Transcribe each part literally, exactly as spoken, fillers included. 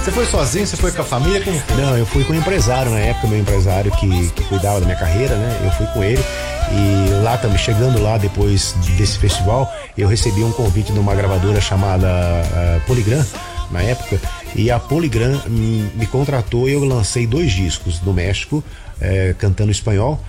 Você foi sozinho, você foi com a família? Como foi? Não, eu fui com o empresário na época, meu empresário que, que cuidava da minha carreira, né? Eu fui com ele e lá também, chegando lá depois desse festival, eu recebi um convite de uma gravadora chamada uh, Polygram, na época, e a Polygram me, me contratou e eu lancei dois discos no México, eh, cantando espanhol.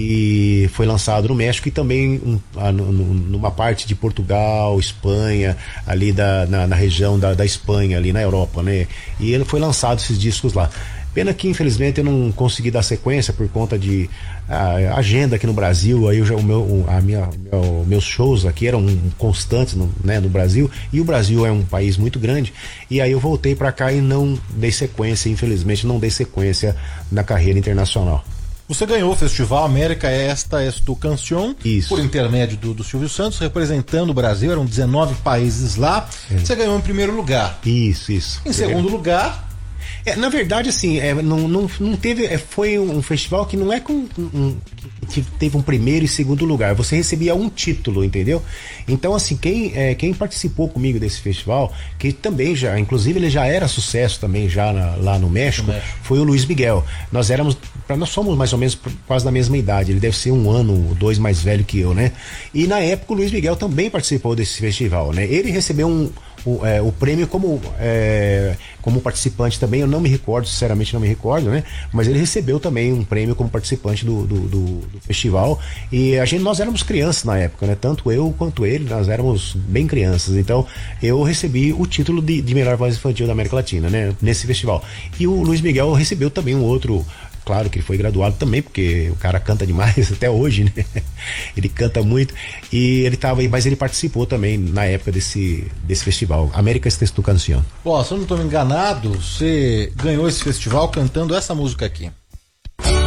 E foi lançado no México e também um, a, numa parte de Portugal, Espanha, ali da, na, na região da, da Espanha, ali na Europa, né? E ele foi lançado esses discos lá. Pena que infelizmente eu não consegui dar sequência por conta de a, agenda aqui no Brasil. Aí eu já, o meu, a minha, meu, meus shows aqui eram constantes no, né, no Brasil, e o Brasil é um país muito grande, e aí eu voltei para cá e não dei sequência, infelizmente não dei sequência na carreira internacional. Você ganhou o Festival América Esta Es Tu Canción, Isso. Por intermédio do, do Silvio Santos, representando o Brasil, eram dezenove países lá. É. Você ganhou em primeiro lugar. Isso, isso. Em segundo é. lugar... É, na verdade, assim, é, não, não, não teve. É, foi um festival que não é com. Um, que teve um primeiro e segundo lugar. Você recebia um título, entendeu? Então, assim, quem, é, quem participou comigo desse festival, que também já, inclusive ele já era sucesso também já na, lá no México, no México, foi o Luiz Miguel. Nós éramos. Nós somos mais ou menos quase da mesma idade. Ele deve ser um ano, dois mais velho que eu, né? E na época o Luiz Miguel também participou desse festival, né? Ele recebeu um. O, é, o prêmio como, é, como participante também, eu não me recordo, sinceramente não me recordo, né? Mas ele recebeu também um prêmio como participante do, do, do, do festival. E a gente, nós éramos crianças na época, né? Tanto eu quanto ele, nós éramos bem crianças. Então eu recebi o título de, de melhor voz infantil da América Latina, né? Nesse festival. E o Luiz Miguel recebeu também um outro. Claro que ele foi graduado também, porque o cara canta demais até hoje, né? Ele canta muito. E ele tava aí, mas ele participou também na época desse, desse festival, América Esta Es Tu Canción. Ó, se eu não estou me enganado, você ganhou esse festival cantando essa música aqui.